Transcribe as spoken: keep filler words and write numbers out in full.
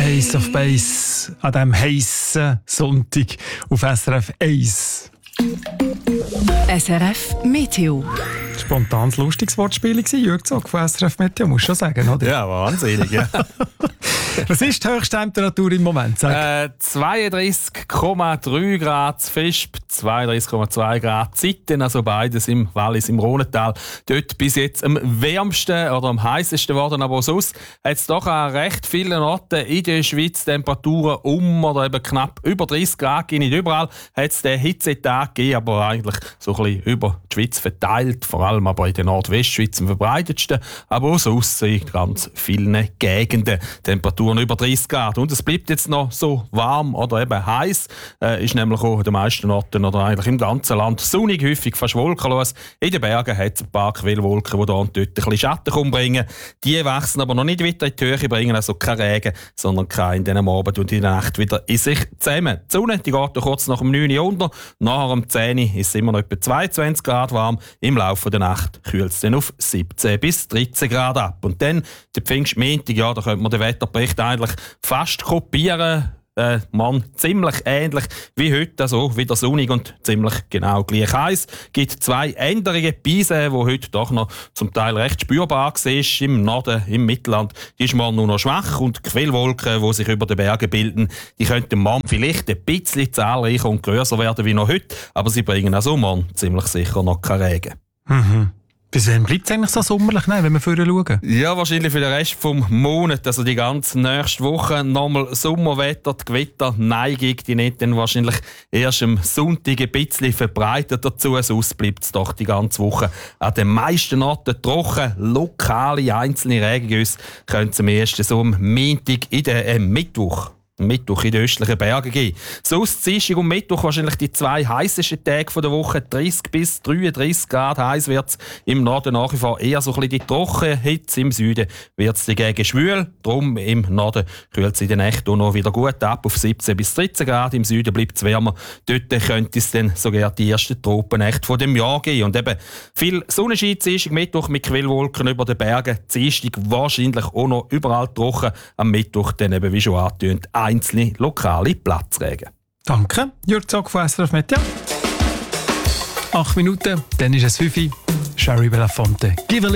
Ace of Base an diesem heissen Sonntag auf S R F eins. S R F Meteo. Spontanes, lustiges Wortspiel war, Jürg Zog von S R F Meteo, musst du schon sagen, oder? Ja, wahnsinnig, ja. Was ist die Höchsttemperatur im Moment? Äh, zweiunddreißig Komma drei Grad Visp, zweiunddreißig Komma zwei Grad Zitten, also beides im Wallis, im Rhonental. Dort bis jetzt am wärmsten oder am heißesten geworden, aber sonst hat es doch an recht vielen Orten in der Schweiz Temperaturen um oder eben knapp über dreißig Grad. Nicht überall hat es den Hitzetag gegeben, aber eigentlich so ein bisschen über die Schweiz verteilt, vor allem aber in der Nordwestschweiz am verbreitetsten, aber auch sonst in ganz vielen Gegenden Temperaturen über dreißig Grad. Und es bleibt jetzt noch so warm oder eben heiß. Äh, ist nämlich auch in den meisten Orten oder eigentlich im ganzen Land sonnig, häufig fast wolkenlos. In den Bergen hat es ein paar Quellwolken, die da und dort ein bisschen Schatten bringen. Die wachsen aber noch nicht weiter in die Höhe, bringen also keinen Regen, sondern keinen in den Abend und in der Nacht wieder in sich zusammen. Die Sonne die geht kurz nach dem neun Uhr unter. Nachher um zehn Uhr ist es immer noch etwa zweiundzwanzig Grad warm. Im Laufe der Nacht kühlt es dann auf siebzehn bis dreizehn Grad ab. Und dann, der Pfingstmontag, ja, da könnte man den Wetterbericht eigentlich fast kopieren. Äh, man, ziemlich ähnlich wie heute, also wieder sonnig und ziemlich genau gleich heiß. Es gibt zwei Änderungen. Beise, die heute doch noch zum Teil recht spürbar ist, im Norden, im Mittelland, die ist morgen nur noch schwach und die Quellwolken, die sich über den Bergen bilden, die könnten morgen vielleicht ein bisschen zahlreicher und grösser werden wie noch heute, aber sie bringen also morgen ziemlich sicher noch keinen Regen. Mhm. Bis wann bleibt es eigentlich so sommerlich, wenn wir vorher schauen? Ja, wahrscheinlich für den Rest des Monats, also die ganze nächste Woche nochmal Sommerwetter, die Gewitterneigung, die nicht dann wahrscheinlich erst am Sonntag ein bisschen verbreitet dazu, sonst bleibt es doch die ganze Woche an den meisten Orten trocken. Lokale einzelne Regengüsse können es am ersten so am Montag in der äh, Mittwoch. Mittwoch in den östlichen Bergen geben. Sonst Dienstag und Mittwoch wahrscheinlich die zwei heißesten Tage der Woche. dreißig bis dreiunddreißig Grad heiß wird es. Im Norden nach wie vor eher so ein bisschen die Trockenhitze. Im Süden wird es dagegen schwül. Darum im Norden kühlt es in der Nacht auch noch wieder gut ab auf siebzehn bis dreizehn Grad. Im Süden bleibt es wärmer. Dort könnte es dann sogar die ersten Tropennächte von dem Jahr geben. Und eben viel Sonnenschein Dienstag, Mittwoch mit Quellwolken über den Bergen. Dienstag wahrscheinlich auch noch überall trocken. Am Mittwoch dann eben, wie schon angetönt, einzelne lokale Platzregen. Danke, Jürg Zog von S R F Meteo. Acht Minuten, dann ist es fünf. Sherry Belafonte. Give a